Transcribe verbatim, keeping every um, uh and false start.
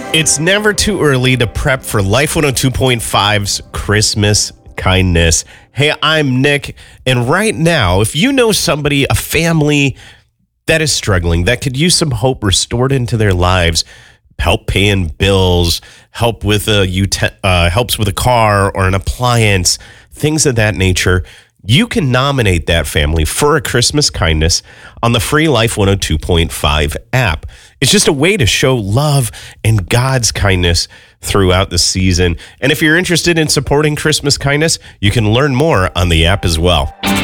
It's never too early to prep for Life one oh two point five's Christmas Kindness. Hey, I'm Nick, and right now, if you know somebody, a family that is struggling, that could use some hope restored into their lives, help paying bills, help with a uten- uh, helps with a car or an appliance, things of that nature, you can nominate that family for a Christmas Kindness on the free Life one oh two point five app. It's just a way to show love and God's kindness throughout the season. And if you're interested in supporting Christmas Kindness, you can learn more on the app as well.